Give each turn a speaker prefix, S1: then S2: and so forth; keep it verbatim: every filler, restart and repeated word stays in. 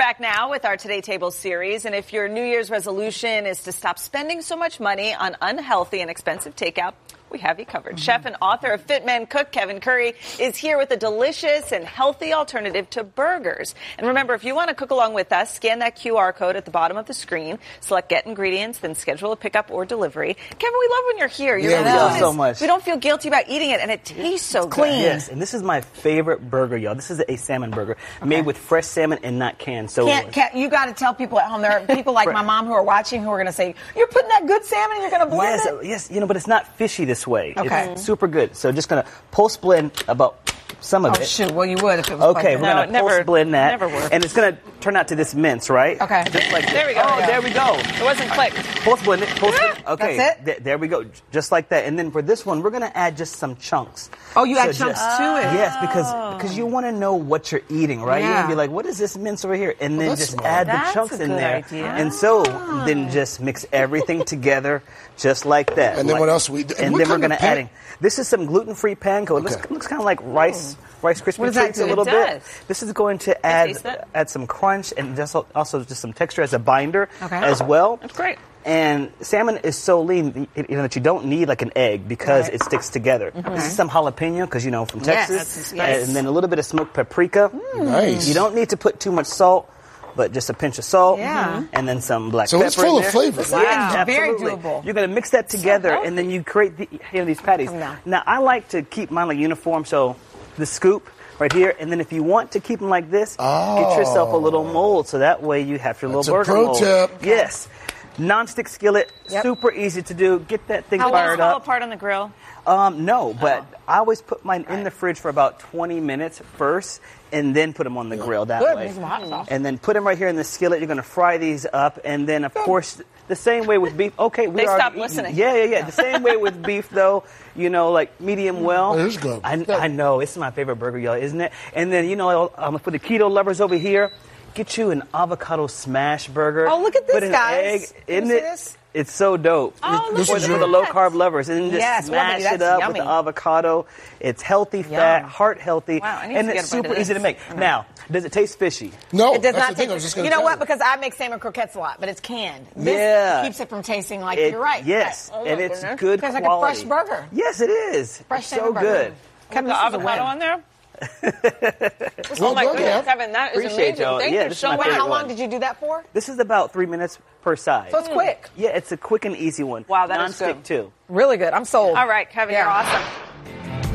S1: back now with our Today Table series. And if your New Year's resolution is to stop spending so much money on unhealthy and expensive takeout, we have you covered. Mm-hmm. Chef and author of Fit Men Cook, Kevin Curry, is here with a delicious and healthy alternative to burgers. And remember, if you want to cook along with us, scan that Q R code at the bottom of the screen, select Get Ingredients, then schedule a pickup or delivery. Kevin, we love when you're here. You're
S2: yeah, we love so much.
S1: We don't feel guilty about eating it, and it tastes so
S2: it's
S1: good.
S2: Clean. Yes, and this is my favorite burger, y'all. This is a salmon burger okay. made with fresh salmon and not canned. So
S3: can't, can't, you got to tell people at home. There are people like my mom who are watching who are going to say, "You're putting that good salmon, and you're going to blend
S2: yes,
S3: it."
S2: Yes, you know, but it's not fishy this way.
S3: Okay.
S2: It's super good. So just going to post blend about some of
S3: oh,
S2: it.
S3: shoot. Well, you would if it was
S2: okay.
S3: like
S2: We're
S1: no,
S2: going to post blend that,
S1: never works.
S2: and it's going to turn out to this mince, right?
S3: Okay.
S2: Just like
S1: there we go.
S2: Oh,
S1: yeah.
S2: there we go.
S1: It wasn't clicked.
S2: Post blend it. Post blend. Okay.
S3: That's it?
S2: Th- there we go. Just like that. And then for this one, we're going to add just some chunks.
S3: Oh, you
S2: so
S3: add chunks
S2: just,
S3: to it.
S2: Yes, because because you want to know what you're eating, right?
S3: Yeah.
S2: You want to be like, what is this mince over here? And
S3: well,
S2: then just
S3: smart.
S2: add
S1: That's
S2: the chunks
S1: a
S2: in
S1: good
S2: there.
S1: idea.
S2: And so then just mix everything together just like that.
S4: And then
S2: like,
S4: what else we do?
S2: And, and then we're going to add in. This is some gluten-free panko. It
S4: okay.
S2: looks, looks kind of like rice Rice Krispie treats a little
S1: it
S2: bit.
S1: Does.
S2: This is going to add add some crunch and just also just some texture as a binder
S3: okay.
S2: as well.
S1: That's great.
S2: And salmon is so lean, you know, that you don't need like an egg because
S3: right.
S2: it sticks together. Mm-hmm. This is some jalapeno because you know from Texas,
S3: yes. Yes.
S2: and then a little bit of smoked paprika.
S4: Mm. Nice.
S2: You don't need to put too much salt, but just a pinch of salt,
S3: yeah.
S2: and then some black
S4: so
S2: pepper.
S4: So it's full
S2: in
S4: of
S2: there.
S4: flavor.
S3: Wow.
S2: Yeah,
S3: Very
S2: absolutely.
S3: doable.
S2: You're going to mix that together,
S1: so
S2: and then you create the, you know, these patties. Now, I like to keep mine like uniform, so the scoop right here, and then if you want to keep them like this,
S4: oh.
S2: get yourself a little mold, so that way you have your
S4: That's
S2: little
S4: a
S2: burger
S4: pro
S2: mold.
S4: tip.
S2: Yes. Non-stick skillet,
S3: yep.
S2: super easy to do. Get that thing
S1: How
S2: fired
S1: long fall
S2: up.
S1: apart on the grill?
S2: Um, no, but
S1: oh.
S2: I always put mine in the fridge for about twenty minutes first, and then put them on the grill that
S3: Good.
S2: way.
S3: Some hot sauce.
S2: And then put them right here in the skillet. You're going to fry these up, and then of course the same way with beef. Okay, we
S1: They
S2: are
S1: stopped
S2: eating.
S1: listening.
S2: Yeah, yeah, yeah. The same way with beef, though. You know, like medium well.
S4: Oh, it's good.
S2: I, I know it's my favorite burger, y'all, isn't it? And then you know, um, for the keto lovers over here, get you an avocado smash burger.
S3: Oh, look at this,
S2: put an
S3: guys.
S2: Egg,
S3: Can
S2: isn't
S3: you
S2: it?
S3: see this?
S2: It's so dope.
S1: Oh,
S4: This
S2: for
S4: is
S2: the,
S4: your-
S2: for the low carb lovers, and then just
S3: Yes,
S2: smash
S3: well,
S2: it
S3: that's
S2: up
S3: yummy.
S2: with the avocado. It's healthy fat,
S3: Yum.
S2: heart healthy,
S1: Wow, I need
S2: and
S1: to get
S2: it's
S1: a bite of
S2: super
S1: this.
S2: easy to make.
S1: Okay.
S2: Now, does it taste fishy?
S4: No,
S3: It does
S4: that's
S3: not
S4: the thing.
S3: taste.
S4: I was just going
S3: You
S4: to
S3: know
S4: tell
S3: what? Because I make salmon croquettes a lot, but it's canned. This
S2: Yeah.
S3: keeps it from tasting like
S2: It-
S3: you're right.
S2: Yes,
S3: Right.
S2: and it's
S1: goodness.
S2: good
S3: Tastes like
S2: quality.
S3: a fresh burger.
S2: Yes, it is.
S3: Fresh
S2: it's so
S3: salmon burger.
S2: good.
S3: Kevin,
S1: The
S3: this is a win.
S1: avocado on there?
S4: Well
S1: Oh my
S4: done,
S1: goodness,
S4: yeah.
S1: Kevin, that is
S2: Appreciate
S1: amazing.
S2: y'all.
S1: Thank
S2: Yeah,
S1: you
S2: this is
S1: so
S2: my
S1: much.
S3: Wait,
S2: favorite
S3: how long
S2: one.
S3: did you do that for?
S2: This is about three minutes per side.
S3: So it's quick.
S2: Yeah, it's a quick and easy one.
S1: Wow, that is
S2: Non-stick
S1: good.
S2: too.
S3: Really good. I'm sold.
S1: All right, Kevin,
S3: Yeah.
S1: you're awesome.